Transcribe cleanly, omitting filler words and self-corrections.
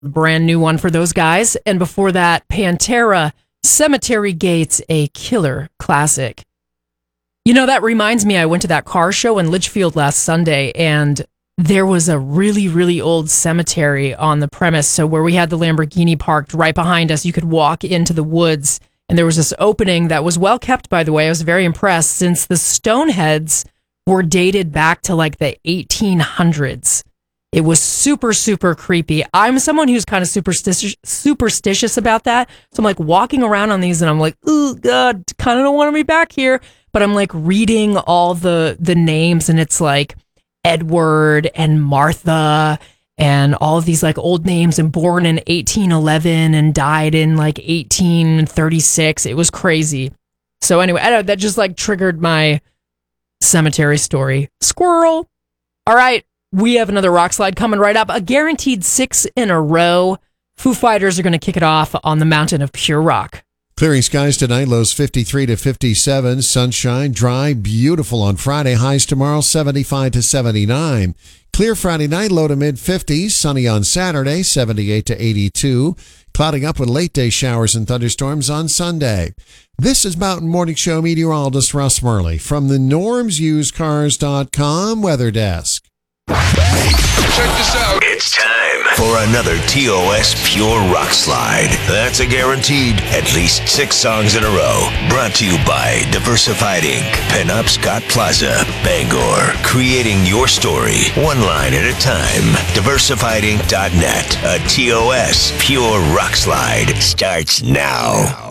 brand new one for those guys. And before that, Pantera, Cemetery Gates, a killer classic. You know, that reminds me, I went to that car show in Litchfield last Sunday, and there was a really, really old cemetery on the premise. So where we had the Lamborghini parked right behind us, you could walk into the woods, and there was this opening that was well kept, by the way. I was very impressed, since the stoneheads were dated back to like the 1800s. It was super, super creepy. I'm someone who's kind of superstitious about that. So I'm like walking around on these and I'm like, oh God, kind of don't want to be back here. But I'm like reading all the names, and it's like Edward and Martha and all of these like old names, and born in 1811 and died in like 1836. It was crazy. So anyway, I don't know, that just like triggered my cemetery story. Squirrel. All right. We have another rock slide coming right up. A guaranteed 6 in a row. Foo Fighters are going to kick it off on the mountain of pure rock. Clearing skies tonight, lows 53 to 57. Sunshine, dry, beautiful on Friday. Highs tomorrow, 75 to 79. Clear Friday night, low to mid 50s. Sunny on Saturday, 78 to 82. Clouding up with late day showers and thunderstorms on Sunday. This is Mountain Morning Show meteorologist Russ Murley from the normsusedcars.com weather desk. Check this out. It's time for another TOS Pure Rock Slide. That's a guaranteed at least 6 songs in a row. Brought to you by Diversified Inc., Pinup Scott Plaza, Bangor. Creating your story, one line at a time. DiversifiedInc.net. A TOS Pure Rock Slide starts now.